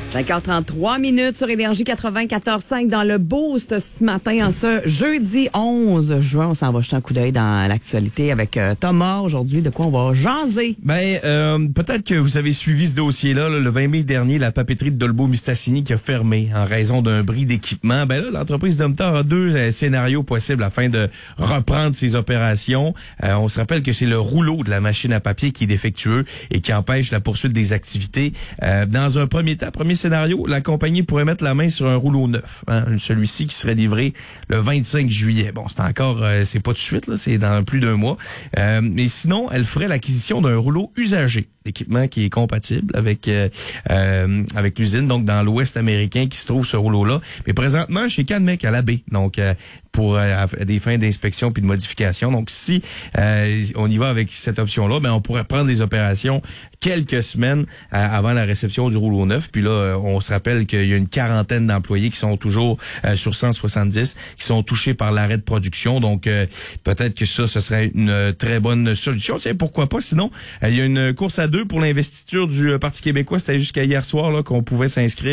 5h33 sur Énergie 94.5 dans le Boost ce matin, en ce jeudi 11 juin. On s'en va jeter un coup d'œil dans l'actualité avec Thomas. Aujourd'hui, de quoi on va jaser? Peut-être que vous avez suivi ce dossier-là. Le 20 mai dernier, la papeterie de Dolbeau-Mistassini qui a fermé en raison d'un bris d'équipement. L'entreprise Domtar a deux scénarios possibles afin de reprendre ses opérations. On se rappelle que c'est le rouleau de la machine à papier qui est défectueux et qui empêche la poursuite des activités. Dans un premier scénario, la compagnie pourrait mettre la main sur un rouleau neuf, celui-ci qui serait livré le 25 juillet. Bon, c'est encore, c'est pas tout de suite, là, c'est dans plus d'un mois. Mais sinon, elle ferait l'acquisition d'un rouleau usagé, l'équipement qui est compatible avec l'usine, donc dans l'Ouest américain qui se trouve ce rouleau-là. Mais présentement, chez Canmec à la baie, donc pour des fins d'inspection puis de modification. Donc si on y va avec cette option-là, on pourrait prendre des opérations quelques semaines avant la réception du rouleau neuf. Puis là, on se rappelle qu'il y a une quarantaine d'employés qui sont toujours sur 170 qui sont touchés par l'arrêt de production. Donc peut-être que ce serait une très bonne solution. Tiens, pourquoi pas? Sinon, il y a une course à deux pour l'investiture du Parti québécois. C'était jusqu'à hier soir là qu'on pouvait s'inscrire